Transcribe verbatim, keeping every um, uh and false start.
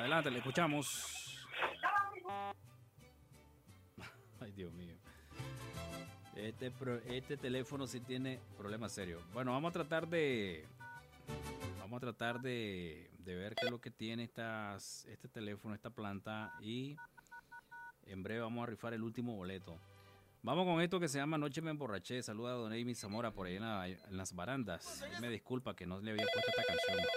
Adelante, le escuchamos. Ay, Dios mío. Este, este teléfono sí tiene problemas serios. Bueno, vamos a tratar de... Vamos a tratar de, de ver qué es lo que tiene estas, este teléfono, esta planta. Y en breve vamos a rifar el último boleto. Vamos con esto que se llama Noche me emborraché. Saluda a Don Amy Zamora por ahí en, la, en las barandas. Él me disculpa que no le había puesto esta canción.